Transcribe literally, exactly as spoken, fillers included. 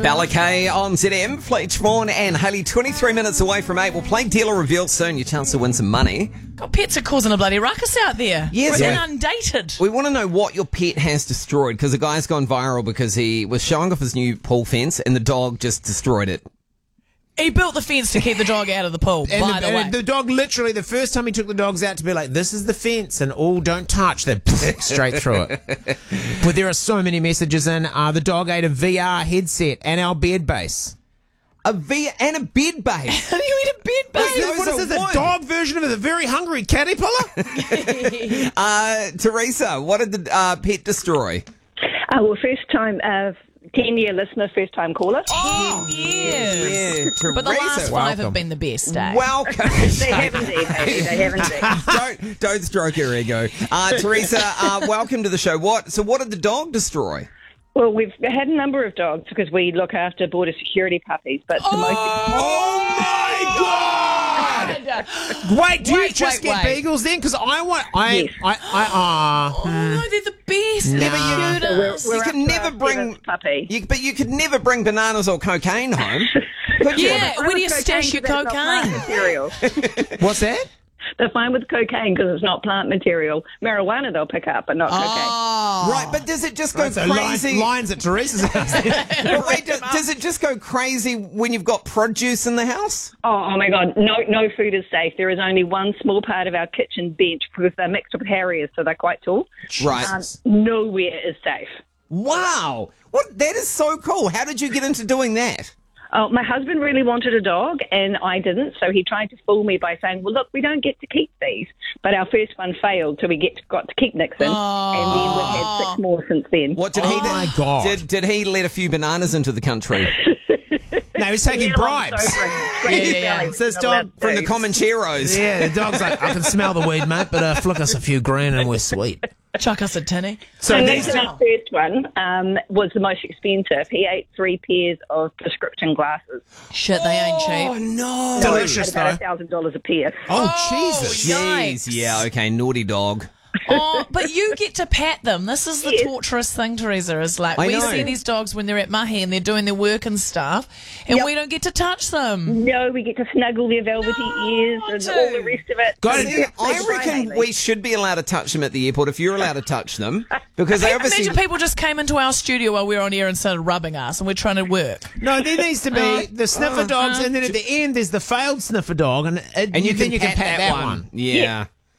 Balakay on Z M, Fleet Vaughan and Haley, twenty-three minutes away from eight. We'll play Deal or Reveal soon. Your chance to win some money. God, pets are causing a bloody ruckus out there. Yes, We're yeah. inundated. We want to know what your pet has destroyed, because a guy's gone viral because he was showing off his new pool fence and the dog just destroyed it. He built the fence to keep the dog out of the pool, And by the, the, way. and the dog literally, the first time he took the dogs out to be like, this is the fence, and all don't touch, they straight through it. But there are so many messages in. Uh, the dog ate a V R headset and our bed base. A V and a bed base. How do you eat a bed base? Those What is are this, wood. the dog version of it? The very hungry caterpillar? Uh, Teresa, what did the uh, pet destroy? Uh, well, first time, uh, ten-year listener, first-time caller. Oh, years. Yeah, But the last Teresa. five welcome. have been the best, eh? Welcome. They have indeed, baby. They have indeed. don't don't stroke your ego. Uh, Teresa, uh, welcome to the show. What? So what did the dog destroy? Well, we've had a number of dogs because we look after border security puppies, but the most... Oh my God! Wait, do you Wait, just wait, get wait. beagles then? Because I want, I, Yes. I, I, uh, Oh, no, they're the best. No. They're the We're, cutest. we're You up can to never our bring- seventh puppy. You, but you could never bring bananas or cocaine home. Could you? Yeah, where do you With stash your cocaine 'cause that's not cocaine? plant material. what's that? They're fine with cocaine because it's not plant material. Marijuana they'll pick up, but not cocaine. Oh. Right, but does it just go Right, so crazy? line, lines at Teresa's house. But wait, does, does it just go crazy when you've got produce in the house? Oh, oh my God, no no food is safe. There is only one small part of our kitchen bench because they're mixed with Harriers, so they're quite tall. Right. Um, nowhere is safe. Wow. What? That is so cool. How did you get into doing that? Oh, my husband really wanted a dog, and I didn't, so he tried to fool me by saying, well, look, we don't get to keep these. But our first one failed, so we get to, got to keep Nixon, Oh. and then we've had six more since then. What did he Oh do? my God. Did, did he let a few bananas into the country? No, he's taking Yeah, I'm bribes. so green. Scrape Yeah, his yeah, yeah. belly, It's this not dog allowed From the to. Comancheros. Yeah, the dog's like, I can smell the weed, mate, but uh, flick us a few green and we're sweet. Chuck us a tinny. So And these, Nixon, our first one, um, was the most expensive. He ate three pairs of prescription glasses. Shit, they ain't Oh, cheap. no. delicious, At about though. a thousand dollars a pair. Oh, Oh, Jesus. Jeez. Yikes. Yeah, okay. Naughty dog. Oh, but you get to pat them. This is the Yes. torturous thing, Teresa, is like I we know. see these dogs when they're at mahi and they're doing their work and stuff, and Yep. we don't get to touch them. No, we get to snuggle their velvety No, ears I and do. all the rest of it. Got So it. yeah, I they reckon try, we should be allowed to touch them at the airport if you're allowed to touch them. Because they obviously... Imagine people just came into our studio while we were on air and started rubbing us, and we're trying to work. No, there needs to be the sniffer dogs, and then at the end there's the failed sniffer dog, and, it, And you then can you can pat pat that that one. one. Yeah.